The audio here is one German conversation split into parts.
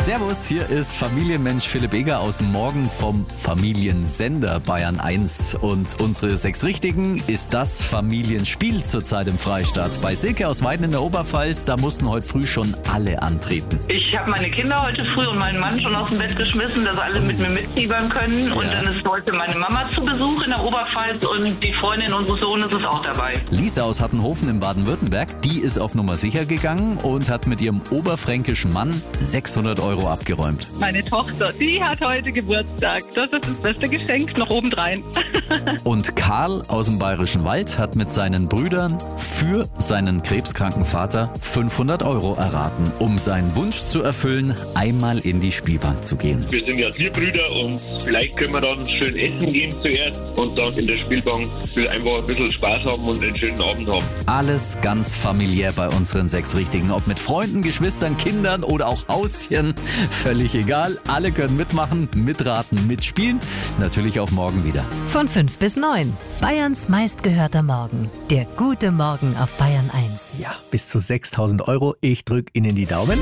Servus, hier ist Familienmensch Philipp Eger aus dem Morgen vom Familiensender Bayern 1. Und unsere 6 Richtigen ist das Familienspiel zurzeit im Freistaat. Bei Silke aus Weiden in der Oberpfalz, da mussten heute früh schon alle antreten. Ich habe meine Kinder heute früh und meinen Mann schon aus dem Bett geschmissen, dass alle mit mir mitfiebern können. Und dann ist heute meine Mama zu Besuch in der Oberpfalz und die Freundin unseres Sohnes ist auch dabei. Lisa aus Hattenhofen in Baden-Württemberg, die ist auf Nummer sicher gegangen und hat mit ihrem oberfränkischen Mann 600 Euro abgeräumt. Meine Tochter, die hat heute Geburtstag. Das ist das beste Geschenk noch obendrein. Und Karl aus dem Bayerischen Wald hat mit seinen Brüdern für seinen krebskranken Vater 500 Euro erraten, um seinen Wunsch zu erfüllen, einmal in die Spielbank zu gehen. Wir sind ja 4 Brüder und vielleicht können wir dann schön essen gehen zuerst und dann in der Spielbank einfach ein bisschen Spaß haben und einen schönen Abend haben. Alles ganz familiär bei unseren 6 Richtigen. Ob mit Freunden, Geschwistern, Kindern oder auch Haustieren. Völlig egal. Alle können mitmachen, mitraten, mitspielen. Natürlich auch morgen wieder. Von 5 bis 9. Bayerns meistgehörter Morgen. Der gute Morgen auf Bayern 1. Ja, bis zu 6.000 Euro. Ich drücke Ihnen die Daumen.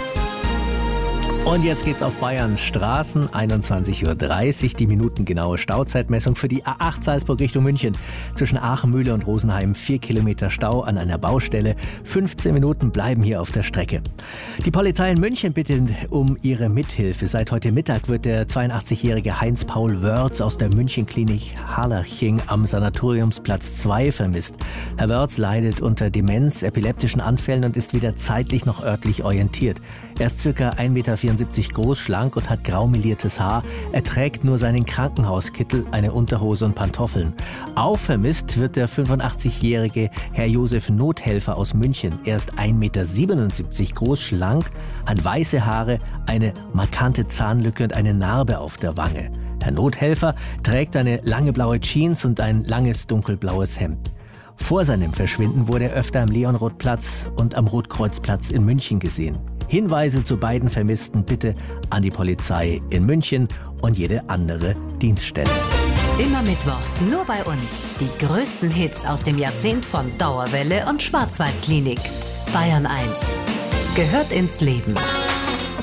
Und jetzt geht's auf Bayerns Straßen, 21.30 Uhr, die minutengenaue Stauzeitmessung für die A8 Salzburg Richtung München. Zwischen Aachen, Mühle und Rosenheim 4 Kilometer Stau an einer Baustelle. 15 Minuten bleiben hier auf der Strecke. Die Polizei in München bittet um ihre Mithilfe. Seit heute Mittag wird der 82-jährige Heinz-Paul Wörz aus der Münchenklinik Harlaching am Sanatoriumsplatz 2 vermisst. Herr Wörz leidet unter Demenz, epileptischen Anfällen und ist weder zeitlich noch örtlich orientiert. Er ist ca. 1,74 Meter groß, schlank und hat grau meliertes Haar. Er trägt nur seinen Krankenhauskittel, eine Unterhose und Pantoffeln. Auch vermisst wird der 85-jährige Herr Josef Nothelfer aus München. Er ist 1,77 Meter groß, schlank, hat weiße Haare, eine markante Zahnlücke und eine Narbe auf der Wange. Herr Nothelfer trägt eine lange blaue Jeans und ein langes dunkelblaues Hemd. Vor seinem Verschwinden wurde er öfter am Leonrothplatz und am Rotkreuzplatz in München gesehen. Hinweise zu beiden Vermissten bitte an die Polizei in München und jede andere Dienststelle. Immer mittwochs nur bei uns. Die größten Hits aus dem Jahrzehnt von Dauerwelle und Schwarzwaldklinik. Bayern 1 gehört ins Leben.